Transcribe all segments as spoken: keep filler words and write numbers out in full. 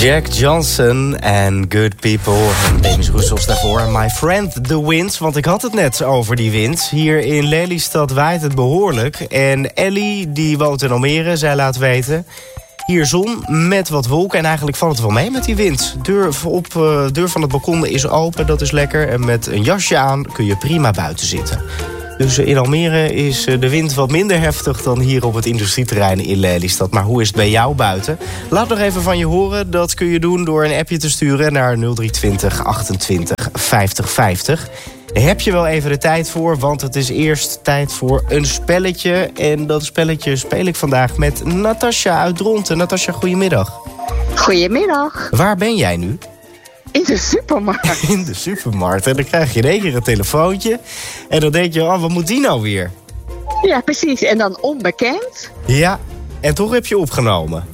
Jack Johnson en Good People. En Demis Roussos daarvoor. My friend, the wind. Want ik had het net over die wind. Hier in Lelystad waait het behoorlijk. En Ellie, die woont in Almere, zij laat weten... Hier zon met wat wolken en eigenlijk valt het wel mee met die wind. Deur, op, uh, deur van het balkon is open, dat is lekker. En met een jasje aan kun je prima buiten zitten. Dus in Almere is de wind wat minder heftig dan hier op het industrieterrein in Lelystad. Maar hoe is het bij jou buiten? Laat nog even van je horen. Dat kun je doen door een appje te sturen naar nul drie twintig achtentwintig vijftig vijftig. Daar heb je wel even de tijd voor, want het is eerst tijd voor een spelletje. En dat spelletje speel ik vandaag met Natasja uit Dronten. Natasja, goedemiddag. Goedemiddag. Waar ben jij nu? In de supermarkt. In de supermarkt. En dan krijg je in één keer een telefoontje. En dan denk je, oh, wat moet die nou weer? Ja, precies. En dan onbekend. Ja, en toch heb je opgenomen.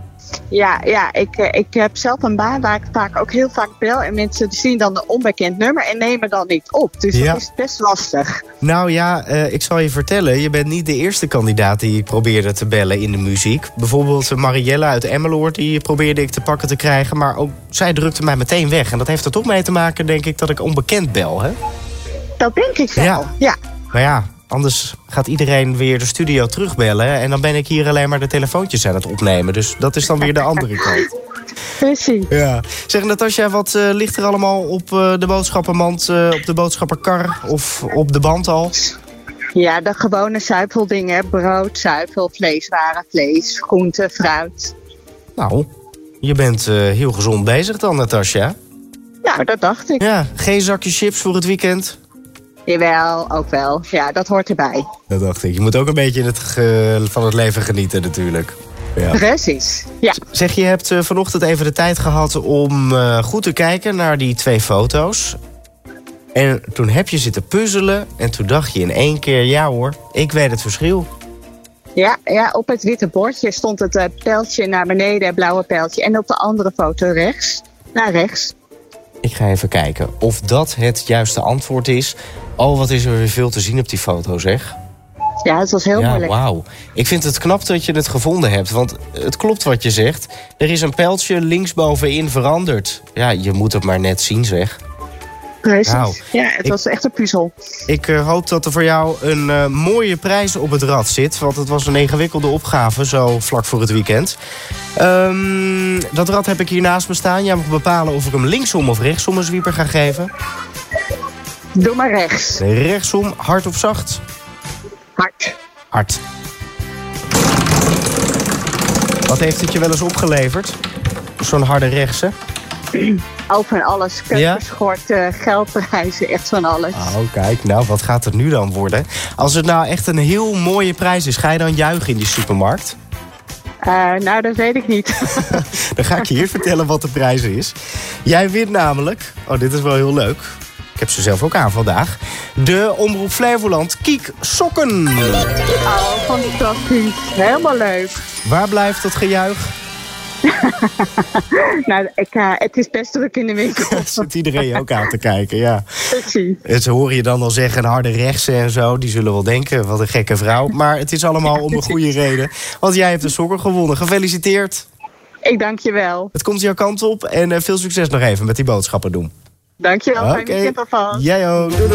Ja, ja ik, ik heb zelf een baan waar ik vaak ook heel vaak bel. En mensen zien dan een onbekend nummer en nemen dan niet op. Dus ja. Dat is best lastig. Nou ja, uh, ik zal je vertellen. Je bent niet de eerste kandidaat die ik probeerde te bellen in de muziek. Bijvoorbeeld Marielle uit Emmeloord, die probeerde ik te pakken te krijgen. Maar ook zij drukte mij meteen weg. En dat heeft er toch mee te maken, denk ik, dat ik onbekend bel, hè? Dat denk ik wel, ja. ja. Maar ja, anders gaat iedereen weer de studio terugbellen. En dan ben ik hier alleen maar de telefoontjes aan het opnemen. Dus dat is dan weer de andere kant. Precies. Ja. Zeg, Natasja, wat uh, ligt er allemaal op uh, de boodschappenmand, uh, op de boodschappenkar of op de band al? Ja, de gewone zuiveldingen. Brood, zuivel, vleeswaren, vlees, groente, fruit. Nou, je bent uh, heel gezond bezig dan, Natasja. Ja, dat dacht ik. Ja, geen zakje chips voor het weekend? Jawel, ook wel. Ja, dat hoort erbij. Dat dacht ik. Je moet ook een beetje in het ge- van het leven genieten natuurlijk. Ja. Precies, ja. Zeg, je hebt uh, vanochtend even de tijd gehad om uh, goed te kijken naar die twee foto's. En toen heb je zitten puzzelen en toen dacht je in één keer, ja hoor, ik weet het verschil. Ja, ja, op het witte bordje stond het uh, pijltje naar beneden, het blauwe pijltje. En op de andere foto rechts, naar rechts. Ik ga even kijken of dat het juiste antwoord is. Oh, wat is er weer veel te zien op die foto, zeg. Ja, het was heel ja, moeilijk. Wauw. Ik vind het knap dat je het gevonden hebt. Want het klopt wat je zegt. Er is een pijltje linksbovenin veranderd. Ja, je moet het maar net zien, zeg. Precies. Nou, ja, het ik, was echt een puzzel. Ik uh, hoop dat er voor jou een uh, mooie prijs op het rad zit. Want het was een ingewikkelde opgave, zo vlak voor het weekend. Um, dat rad heb ik hier naast me staan. Jij mag bepalen of ik hem linksom of rechtsom een zwieper ga geven. Doe maar rechts. Rechtsom, hard of zacht? Hard. Hard. Wat heeft het je wel eens opgeleverd? Zo'n harde rechtse? Ook van alles. Keukenschorten, ja? Geldprijzen, echt van alles. Oh, kijk. Nou, wat gaat het nu dan worden? Als het nou echt een heel mooie prijs is, ga je dan juichen in die supermarkt? Uh, nou, dat weet ik niet. Dan ga ik je hier vertellen wat de prijs is. Jij wint namelijk, oh, dit is wel heel leuk. Ik heb ze zelf ook aan vandaag. De Omroep Flevoland Kiek Sokken. Oh, fantastisch. Helemaal leuk. Waar blijft het gejuich? nou, ik, uh, het is best druk in de winkel. Zit iedereen ook aan te kijken, ja. Precies. En ze horen je dan al zeggen, een harde rechtse en zo. Die zullen wel denken, wat een gekke vrouw. Maar het is allemaal om een goede reden. Want jij hebt de sokken gewonnen. Gefeliciteerd. Ik dank je wel. Het komt jouw kant op. En uh, veel succes nog even met die boodschappen doen. Dank je wel. Oké. Fijn weekend alvast. Jij ook. Doei, doei.